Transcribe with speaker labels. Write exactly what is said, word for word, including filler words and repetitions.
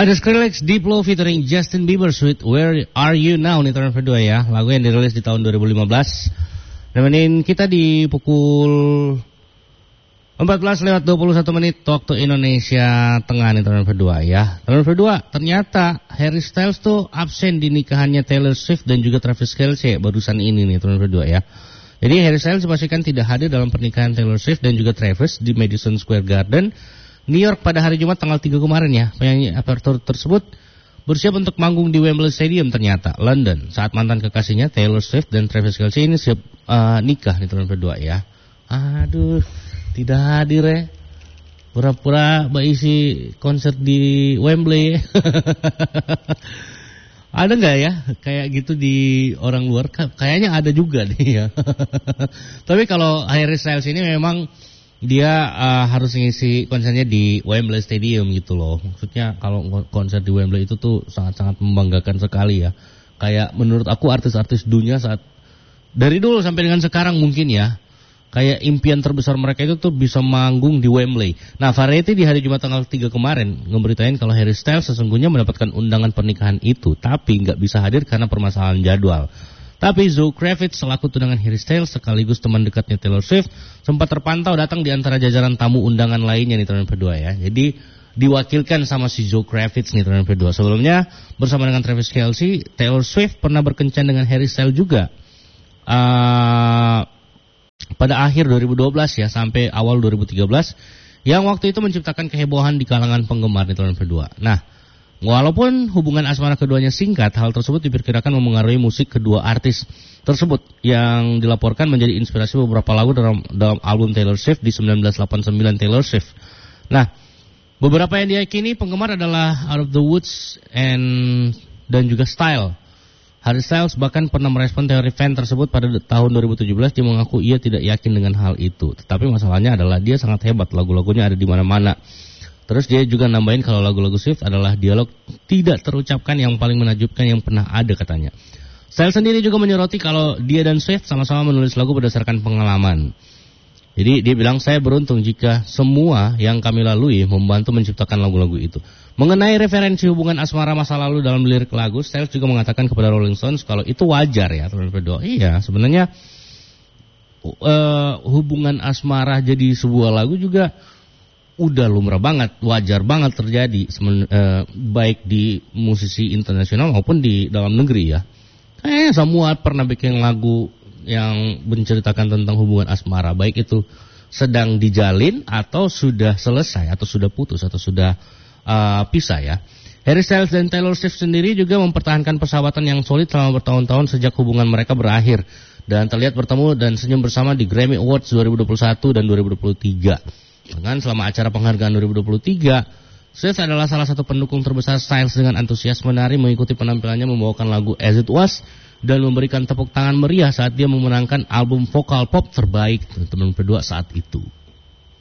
Speaker 1: Ada Skrillex, Deep Low featuring Justin Bieber, Sweet Where Are You Now nih tahun kedua ya. Lagu yang dirilis di tahun dua ribu lima belas. Nemenin kita di pukul empat belas lewat dua puluh satu menit waktu Indonesia Tengah nih tahun kedua ya. Tahun kedua ternyata Harry Styles tuh absen di nikahannya Taylor Swift dan juga Travis Kelce barusan ini nih tahun kedua ya. Jadi Harry Styles dipastikan tidak hadir dalam pernikahan Taylor Swift dan juga Travis di Madison Square Garden, New York pada hari Jumat tanggal tiga kemarin ya. Penyanyi aktor tersebut bersiap untuk manggung di Wembley Stadium ternyata, London, saat mantan kekasihnya Taylor Swift dan Travis Kelce ini siap uh, nikah di tahun kedua ya. Aduh, tidak hadir ya. Pura-pura isi konser di Wembley. Ada nggak ya kayak gitu di orang luar? Kayaknya ada juga nih ya. Tapi kalau Harry Styles ini memang dia uh, harus ngisi konsernya di Wembley Stadium gitu loh. Maksudnya kalau konser di Wembley itu tuh sangat-sangat membanggakan sekali ya. Kayak menurut aku artis-artis dunia saat dari dulu sampai dengan sekarang mungkin ya, kayak impian terbesar mereka itu tuh bisa manggung di Wembley. Nah, Variety di hari Jumat tanggal tiga kemarin ngeberitain kalau Harry Styles sesungguhnya mendapatkan undangan pernikahan itu, tapi nggak bisa hadir karena permasalahan jadwal. Tapi Zoe Kravitz selaku tunangan Harry Styles sekaligus teman dekatnya Taylor Swift sempat terpantau datang di antara jajaran tamu undangan lainnya nih tahun kedua ya. Jadi diwakilkan sama si Zoe Kravitz nih tahun kedua. Sebelumnya bersama dengan Travis Kelce, Taylor Swift pernah berkencan dengan Harry Styles juga. Uh, pada akhir dua ribu dua belas ya sampai awal dua ribu tiga belas yang waktu itu menciptakan kehebohan di kalangan penggemar di tahun kedua. Nah, walaupun hubungan asmara keduanya singkat, hal tersebut diperkirakan memengaruhi musik kedua artis tersebut yang dilaporkan menjadi inspirasi beberapa lagu dalam, dalam album Taylor Swift di sembilan belas delapan puluh sembilan Taylor Swift. Nah, beberapa yang diyakini penggemar adalah Out of the Woods and dan juga Style. Harry Styles bahkan pernah merespon teori fan tersebut pada tahun dua ribu tujuh belas. Dia mengaku ia tidak yakin dengan hal itu. Tetapi masalahnya adalah dia sangat hebat, lagu-lagunya ada di mana-mana. Terus dia juga nambahin kalau lagu-lagu Swift adalah dialog tidak terucapkan yang paling menakjubkan yang pernah ada katanya. Styles sendiri juga menyoroti kalau dia dan Swift sama-sama menulis lagu berdasarkan pengalaman. Jadi dia bilang, saya beruntung jika semua yang kami lalui membantu menciptakan lagu-lagu itu. Mengenai referensi hubungan asmara masa lalu dalam lirik lagu, Styles juga mengatakan kepada Rolling Stones kalau itu wajar ya. Iya, sebenarnya uh, hubungan asmara jadi sebuah lagu juga udah lumrah banget, wajar banget terjadi, semen, uh, baik di musisi internasional maupun di dalam negeri ya. Eh, semua pernah bikin lagu yang menceritakan tentang hubungan asmara, baik itu sedang dijalin atau sudah selesai atau sudah putus atau sudah uh, pisah ya. Harry Styles dan Taylor Swift sendiri juga mempertahankan persahabatan yang solid selama bertahun-tahun sejak hubungan mereka berakhir dan terlihat bertemu dan senyum bersama di Grammy Awards dua ribu dua puluh satu dan dua ribu dua puluh tiga. Dengan selama acara penghargaan dua ribu dua puluh tiga, Swift adalah salah satu pendukung terbesar Styles dengan antusias menari mengikuti penampilannya membawakan lagu As It Was dan memberikan tepuk tangan meriah saat dia memenangkan album vokal pop terbaik teman-teman berdua saat itu.